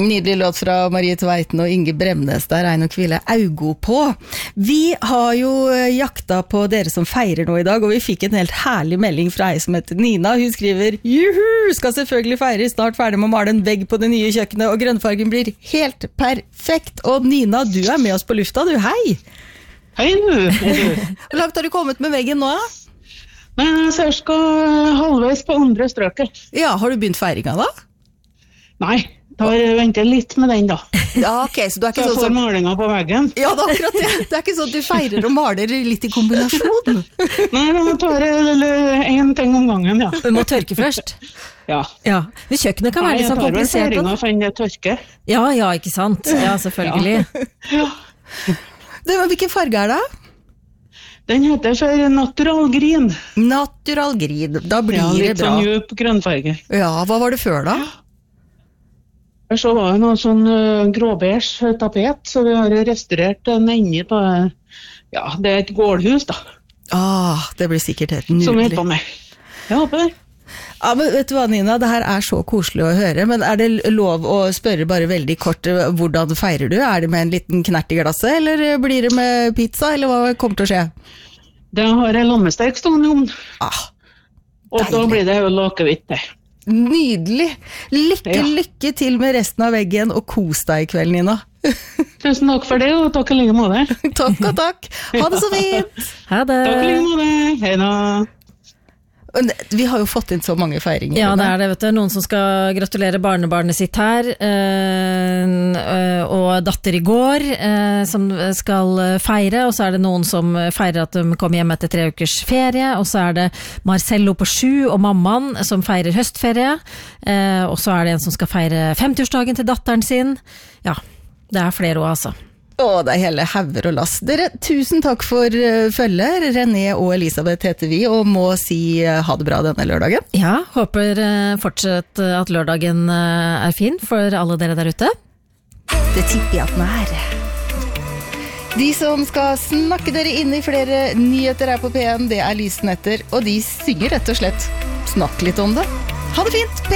Nydelig låt fra Marie Tveiten og Inge Bremnes, der noe hvile augo på. Vi har jo jakta på dere som feirer nå i dag, og vi fikk en helt herlig melding fra ei som heter Nina. Hun skriver, juhu, skal selvfølgelig feire, snart ferdig med å male en vegg på det nye kjøkkenet, og grønnfargen blir helt perfekt. Og Nina, du med oss på lufta, du, hei! Hei du! Hvor langt har du kommet med veggen nå? Nei, så jeg skal halvveis på andre strøket. Ja, har du begynt feiringa da? Nei, da venter jeg litt med den da. Ja, ok, så du ikke Så jeg sånn får som... malinga på veggen. Ja, det akkurat det. Det ikke sånn at du feirer og maler litt i kombinasjon. Nei, da tar jeg en ting om gangen, ja. Du må tørke først. Ja. Ja, men kjøkkenet kan være litt sånn komplisert. Jeg tar vel feiringa for en tørke. Ja, ikke sant? Ja, selvfølgelig. Ja. Hvilken farge det? Den heter for Natural Green. Natural Green, da blir det litt bra. sånn djup grønnfarge. Ja, hva var det før da? Så var det noe sånn gråbeige tapet, så vi har restaurert den inni på, ja, det et gårdhus da. Det blir sikkert helt Som vi er nydelig. på med. Jeg håper det. Ja, men vet du hva, Nina, det her så koselig å høre, men det lov å spørre bare veldig kort, hvordan feirer du? Det med en liten knert i glasset, eller blir det med pizza, eller hva kommer til å skje? Det har jeg lommestek stående om. Og da deilig. blir det jo lakevitt det. Nydelig! Lykke til med resten av veggen, og kos deg i kveld, Nina. Tusen takk for det, og takk i like måte. Takk og takk. Ha det så fint! Ha det! Takk i like måte. Hei da. Vi har jo fått inn så mange feiringer. Ja, det det, vet du. Noen som skal gratulere barnebarnet sitt her, og datter i går, som skal feire, og så det noen som feirer at de kommer hjem etter 3 ukers ferie, og så det Marcello på 7 og mammaen som feirer høstferie, og så det en som skal feire 50-årsdagen til datteren sin. Ja, det flere også, altså. Det hele hauger og lass. Dere, tusen takk for følger. René og Elisabeth heter vi, og må si ha det bra denne lørdagen. Ja, håper fortsatt at lørdagen fin for alle dere der ute. Det tipper jeg at den De som skal snakke dere inn i flere nyheter her på P1, det Lysnetter, og de synger rett og slett. Snakk litt om det. Ha det fint!